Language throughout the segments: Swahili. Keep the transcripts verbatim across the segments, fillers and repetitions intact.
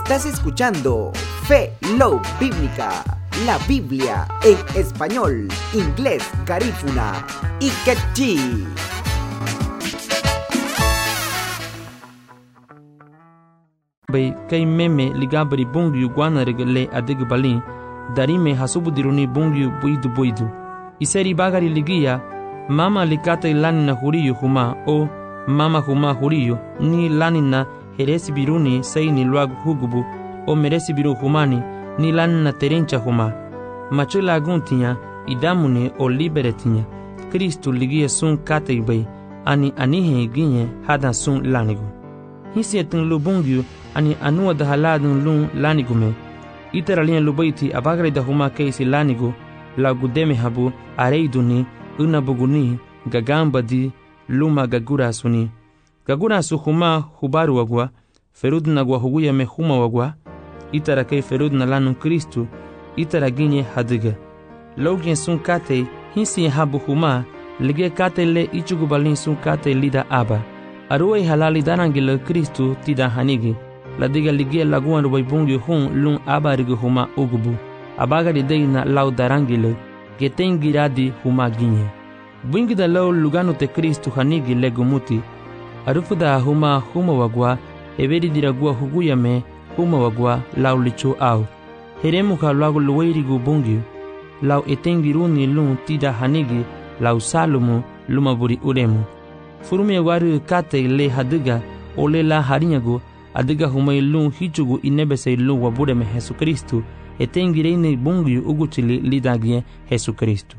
Estás escuchando Fe Love Bíblica, la Biblia en español, inglés, garífuna y quechí. Bay kay meme ligabri bungyu guanarg le adig balin darime hasubudiruni bungyu buidu buidu iseri bagari ligia mama likata lanina huriyu huma o mama huma huriyu ni lanina heresi biruni seini luag hugubu o meresi biru humani ni lanina terencha huma machula guntinya idamune o liberetinya Kristu ligia sun kate bay ani anihe ginye hada sun lanigu hisietun lubungyu ani anua da haladun lun lanigume itaralien lubaiti abagre da huma keisi lanigu la gudeme habu areiduni unabuguni gagamba di luma gagura suni gagura su huma hubaru wagwa ferudna gwa huguya me huma wagwa itara kei ferudna lanun Kristu itara ginye hadiga logien sun kate hinsi habu huma lige kate le ichugubalin sun kate lida aba aruai halali darangile Kristu tida hanigi la diga ligia laguan rubai bungi hun lun abarigu huma ugubu abagari deina lau darangile geten giradi huma ginye bungi da lau lugano te Kristu hanigi legumuti arufuda huma huma wagwa eberi diragua huguyame huma wagwa lau licho au heremu ka lagu luwairigu bungi lau etengiruni lun tida hanigi lau salumu lumaburi uremu furume waru kate le hadiga ole la harinyagu adiga humay lun hichugu inebese lun wabure me Jesu Kristu etengireine bungi uguchili lidagie Jesu Kristu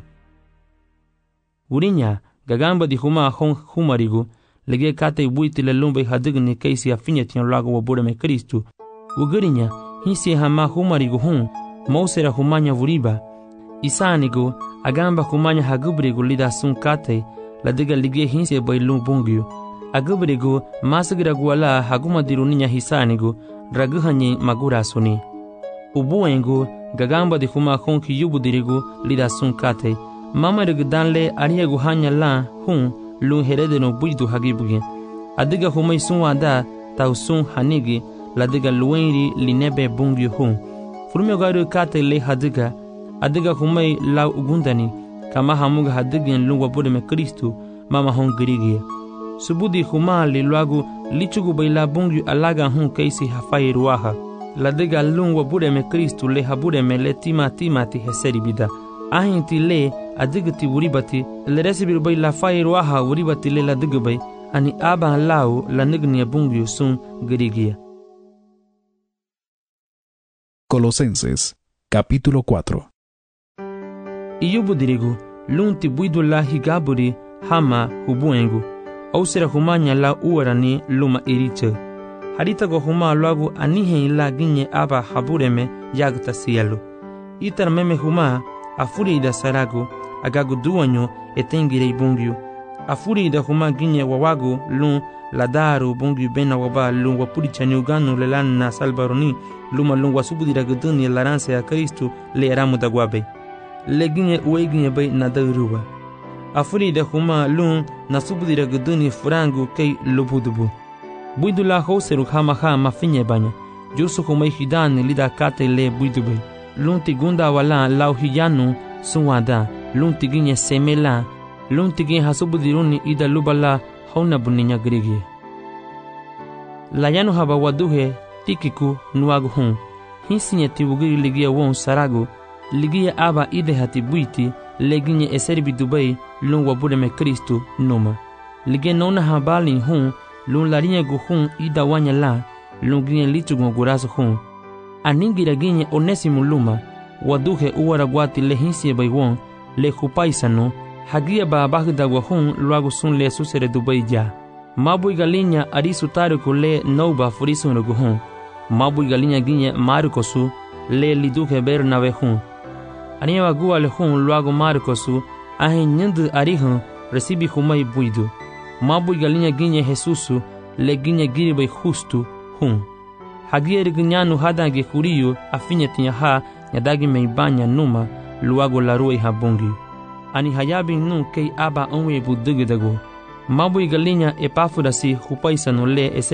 urinya gagamba di huma hon humarigu lege kate buiti le lumbe hadigni keisi afinya tian lago wabure me Kristu ugurinya hisi hama humarigu hun mausera humanya vuriba isanigu agamba humanya hagubrigu lida sun kate la diga ligie hinse bailun bungiu agubrigu masigira guala haguma diruninya hisanigu raguhanyi magura suni ubuengu gagamba di huma honki yubudirigu lida sun kate mama rigdanle ariyagu hanya la hun lun heredeno buidu hagibugi adiga humay sun wada tau sun hanigi la diga luenri linebe bungiu hun furme garu kate le hadiga adiga humay lau ugundani kama hamuga hadigin lun wabure me Kristu mama hon girigia subudi huma li luagu lichugu baila bungi alaga hun keisi hafai ruaha la diga lun wabure me Kristu le habure me le tima tima ti heseri bida ahin ti le adigti wuribati le resibiru baila fai ruaha wuribati le la digbai ani aba lau la nignia bungi sun girigia. Colosenses capítulo cuatro. Iyubudirigu lunti buidu la higaburi hama hubuengu ausera humanya la uarani luma iriche harita go huma lagu anihe la ginye aba habureme yagta sielu itar meme huma afuri da saragu agagu duanyo etengire bungiu afuri da huma ginye wawagu lun ladaru bungiu bena waba lun wapuri chanyuganu lelana salbaroni luma lun wasubudira guduni laranse a Kristu le eramu da gwabe leginye ueginye bay nadaruba afuri da huma lun nasubudira guduni furangu kei lubudubu buidula hoseru hama hama finye banya jusu humay hidani lida kate le buidube lun tigunda wala lau hiyanu sunwada lun tiginye semela lun tiginye hasubudiruni ida lubala hauna buninya grigi layanu haba waduhe tikiku nuagu hun hinsinye tibugiri ligia won saragu ligia aba ide hati buiti leginye eserbi dubai lun wabure me Kristu numa lige nona habali hun lun larinye gu hun ida wanya la lun ginye lichugu gurasu hun aningira ginye onesimu luma waduhe uwara gwati le hinsie bai won le hupaisano hagia ba bagda wa hun luagu sun le susere dubai ja mabui galinya arisu tariku le nouba furisu nugu hun mabui galinya ginye marikosu le liduhe bernabe hun aniwa gua le hun luago marikosu ahin nyendu arihun resibi humai buidu mabui galinya ginye Jesusu le ginye giribai justu hun hagier ginyanu hadange huriyo afinya tinya ha nyadagi meibanya numa luago larui habungi ani hayabi nu kei aba onwe budugidago mabui galinya epafurasi hupaisano le ese